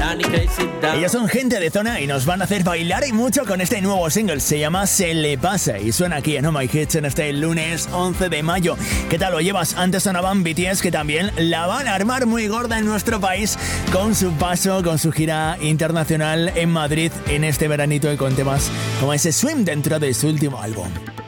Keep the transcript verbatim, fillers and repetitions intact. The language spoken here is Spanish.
Ellos son gente de zona y nos van a hacer bailar y mucho con este nuevo single. Se llama Se Le Pasa y suena aquí en Oh My Hits en este lunes once de mayo. ¿Qué tal lo llevas? Antes sonaban B T S, que también la van a armar muy gorda en nuestro país con su paso, con su gira internacional en Madrid en este veranito y con temas como ese Swim dentro de su último álbum.